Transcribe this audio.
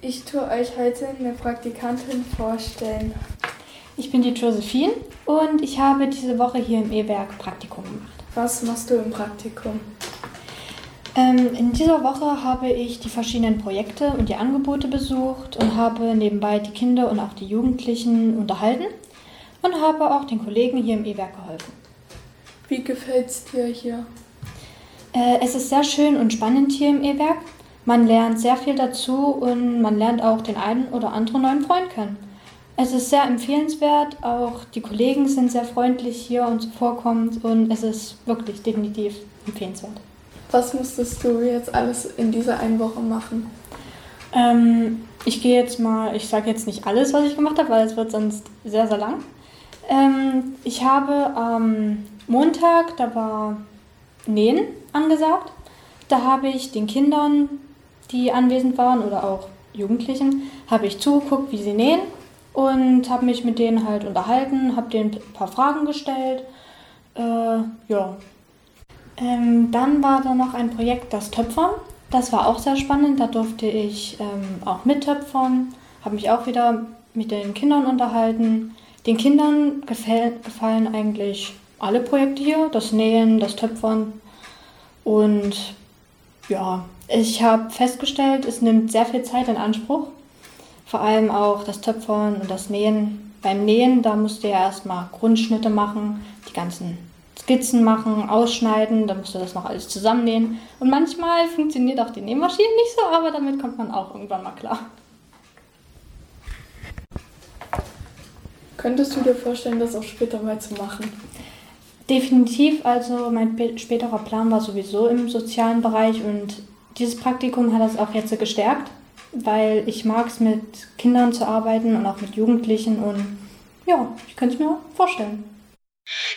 Ich tue euch heute eine Praktikantin vorstellen. Ich bin die Josephine und ich habe diese Woche hier im E-Werk Praktikum gemacht. Was machst du im Praktikum? In dieser Woche habe ich die verschiedenen Projekte und die Angebote besucht und habe nebenbei die Kinder und auch die Jugendlichen unterhalten und habe auch den Kollegen hier im E-Werk geholfen. Wie gefällt es dir hier? Es ist sehr schön und spannend hier im E-Werk. Man lernt sehr viel dazu und man lernt auch den einen oder anderen neuen Freund kennen. Es ist sehr empfehlenswert, auch die Kollegen sind sehr freundlich hier und zuvorkommend und es ist wirklich definitiv empfehlenswert. Was musstest du jetzt alles in dieser einen Woche machen? Ich sage jetzt nicht alles, was ich gemacht habe, weil es wird sonst sehr, sehr lang. Ich habe am Montag, da war Nähen angesagt. Da habe ich den Kindern, die anwesend waren oder auch Jugendlichen, habe ich zugeguckt, wie sie nähen und habe mich mit denen halt unterhalten, habe denen ein paar Fragen gestellt. Dann war da noch ein Projekt, das Töpfern. Das war auch sehr spannend. Da durfte ich auch mittöpfern, habe mich auch wieder mit den Kindern unterhalten. Den Kindern gefallen eigentlich alle Projekte hier, das Nähen, das Töpfern. Und ja, ich habe festgestellt, es nimmt sehr viel Zeit in Anspruch. Vor allem auch das Töpfern und das Nähen. Beim Nähen, da musst du ja erstmal Grundschnitte machen, die ganzen Skizzen machen, ausschneiden, dann musst du das noch alles zusammennähen. Und manchmal funktioniert auch die Nähmaschine nicht so, aber damit kommt man auch irgendwann mal klar. Könntest du dir vorstellen, das auch später mal zu machen? Definitiv, also mein späterer Plan war sowieso im sozialen Bereich und dieses Praktikum hat das auch jetzt gestärkt, weil ich mag es, mit Kindern zu arbeiten und auch mit Jugendlichen und ja, ich könnte es mir vorstellen.